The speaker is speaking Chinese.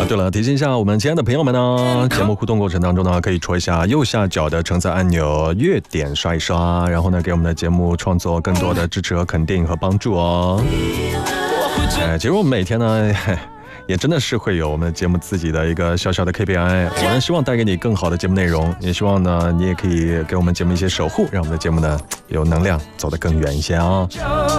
对了，提醒一下我们亲爱的朋友们呢，节目互动过程当中呢，可以戳一下右下角的橙色按钮，月点刷一刷，然后呢，给我们的节目创作更多的支持和肯定和帮助哦。其实我们每天呢，也真的是会有我们节目自己的一个小小的 KPI， 我呢希望带给你更好的节目内容，也希望呢你也可以给我们节目一些守护，让我们的节目呢有能量走得更远一些啊。